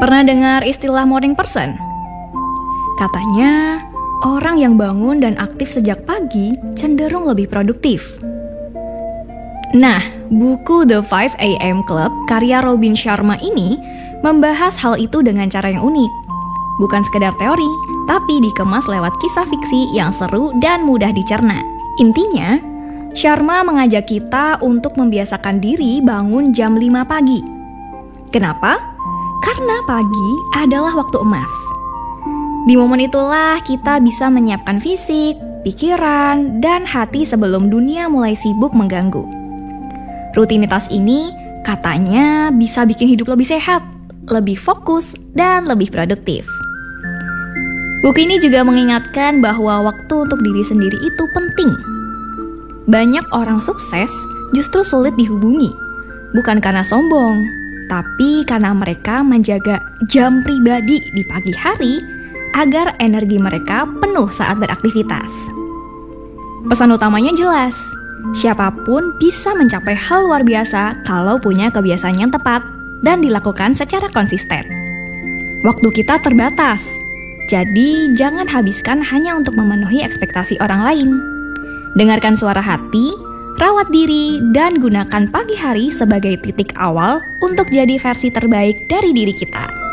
Pernah dengar istilah morning person? Katanya, orang yang bangun dan aktif sejak pagi cenderung lebih produktif. Nah, buku The 5 AM Club karya Robin Sharma ini membahas hal itu dengan cara yang unik. Bukan sekedar teori, tapi dikemas lewat kisah fiksi yang seru dan mudah dicerna. Intinya, Sharma mengajak kita untuk membiasakan diri bangun jam 5 pagi. Kenapa? Karena pagi adalah waktu emas. Di momen itulah kita bisa menyiapkan fisik, pikiran, dan hati sebelum dunia mulai sibuk mengganggu. Rutinitas ini katanya bisa bikin hidup lebih sehat, lebih fokus, dan lebih produktif. Buku ini juga mengingatkan bahwa waktu untuk diri sendiri itu penting. Banyak orang sukses justru sulit dihubungi, bukan karena sombong, tapi karena mereka menjaga jam pribadi di pagi hari agar energi mereka penuh saat beraktivitas. Pesan utamanya jelas, siapapun bisa mencapai hal luar biasa kalau punya kebiasaan yang tepat dan dilakukan secara konsisten. Waktu kita terbatas, jadi jangan habiskan hanya untuk memenuhi ekspektasi orang lain. Dengarkan suara hati, rawat diri, dan gunakan pagi hari sebagai titik awal untuk jadi versi terbaik dari diri kita.